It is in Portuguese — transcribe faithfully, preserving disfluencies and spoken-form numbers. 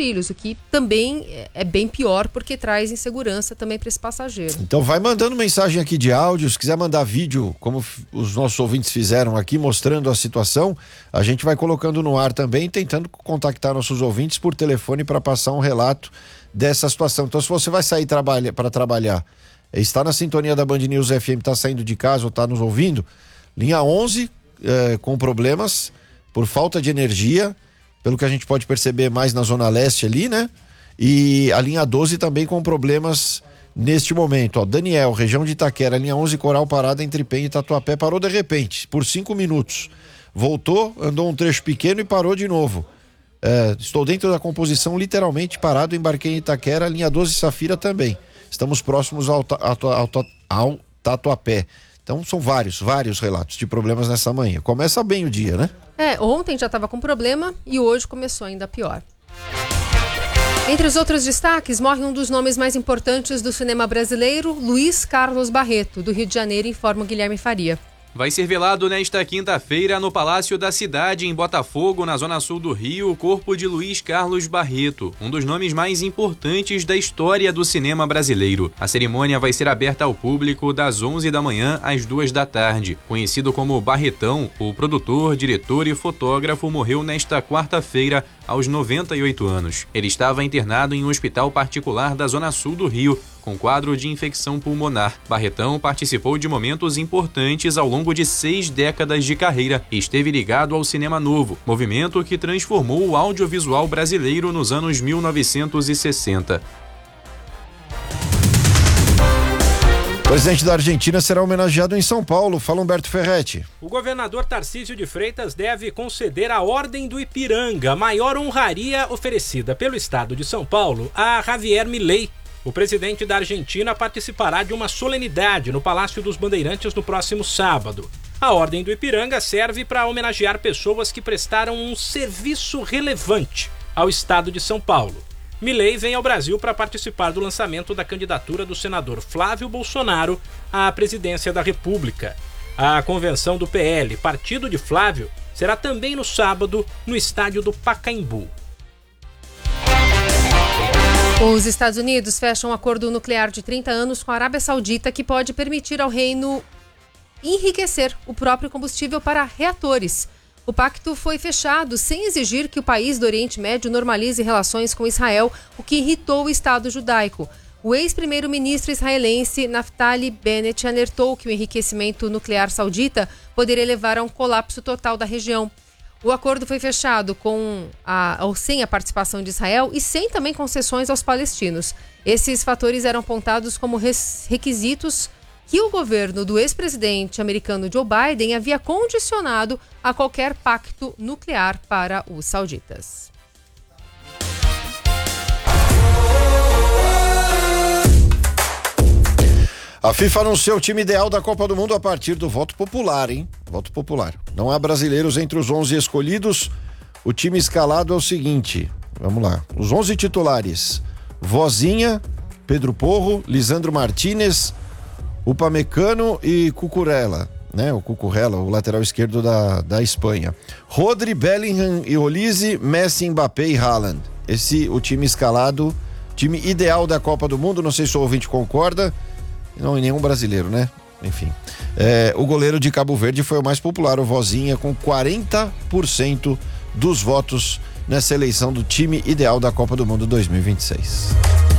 trilhos, o que também é bem pior porque traz insegurança também para esse passageiro. Então vai mandando mensagem aqui de áudio, se quiser mandar vídeo, como os nossos ouvintes fizeram aqui, mostrando a situação, a gente vai colocando no ar também, tentando contactar nossos ouvintes por telefone para passar um relato dessa situação. Então se você vai sair trabalha, para trabalhar, está na sintonia da Band News F M, está saindo de casa ou está nos ouvindo, linha onze eh, com problemas por falta de energia, pelo que a gente pode perceber mais na zona leste ali, né? E a linha doze também com problemas neste momento, ó. Daniel, região de Itaquera, linha onze Coral parada entre Penha e Tatuapé, parou de repente, por cinco minutos. Voltou, andou um trecho pequeno e parou de novo. É, estou dentro da composição, literalmente parado, embarquei em Itaquera, linha doze Safira também. Estamos próximos ao, ao, ao, ao Tatuapé. Então são vários, vários relatos de problemas nessa manhã. Começa bem o dia, né? É, ontem já estava com problema e hoje começou ainda pior. Entre os outros destaques, morre um dos nomes mais importantes do cinema brasileiro, Luiz Carlos Barreto, do Rio de Janeiro, informa o Guilherme Faria. Vai ser velado nesta quinta-feira no Palácio da Cidade, em Botafogo, na zona sul do Rio, o corpo de Luiz Carlos Barreto, um dos nomes mais importantes da história do cinema brasileiro. A cerimônia vai ser aberta ao público das onze da manhã às duas da tarde. Conhecido como Barretão, o produtor, diretor e fotógrafo morreu nesta quarta-feira aos noventa e oito anos. Ele estava internado em um hospital particular da zona sul do Rio, com quadro de infecção pulmonar. Barretão participou de momentos importantes ao longo de seis décadas de carreira e esteve ligado ao cinema novo, movimento que transformou o audiovisual brasileiro nos anos mil novecentos e sessenta. O presidente da Argentina será homenageado em São Paulo. Fala, Humberto Ferretti. O governador Tarcísio de Freitas deve conceder a Ordem do Ipiranga, maior honraria oferecida pelo estado de São Paulo a Javier Milei. O presidente da Argentina participará de uma solenidade no Palácio dos Bandeirantes no próximo sábado. A Ordem do Ipiranga serve para homenagear pessoas que prestaram um serviço relevante ao estado de São Paulo. Milei vem ao Brasil para participar do lançamento da candidatura do senador Flávio Bolsonaro à presidência da República. A convenção do P L, partido de Flávio, será também no sábado no estádio do Pacaembu. Os Estados Unidos fecham um acordo nuclear de trinta anos com a Arábia Saudita que pode permitir ao reino enriquecer o próprio combustível para reatores. O pacto foi fechado sem exigir que o país do Oriente Médio normalize relações com Israel, o que irritou o Estado judaico. O ex-primeiro-ministro israelense Naftali Bennett alertou que o enriquecimento nuclear saudita poderia levar a um colapso total da região. O acordo foi fechado com a, ou sem a participação de Israel e sem também concessões aos palestinos. Esses fatores eram apontados como res, requisitos que o governo do ex-presidente americano Joe Biden havia condicionado a qualquer pacto nuclear para os sauditas. A FIFA anunciou o time ideal da Copa do Mundo a partir do voto popular, hein? Voto popular. Não há brasileiros entre os onze escolhidos. O time escalado é o seguinte, vamos lá. Os onze titulares: Vozinha, Pedro Porro, Lisandro Martínez, Upamecano e Cucurella, né? O Cucurella, o lateral esquerdo da, da Espanha. Rodri, Bellingham e Olise, Messi, Mbappé e Haaland. Esse o time escalado, time ideal da Copa do Mundo. Não sei se o ouvinte concorda. Não, e nenhum brasileiro, né? Enfim. É, o goleiro de Cabo Verde foi o mais popular, o Vozinha, com quarenta por cento dos votos nessa eleição do time ideal da Copa do Mundo dois mil e vinte e seis.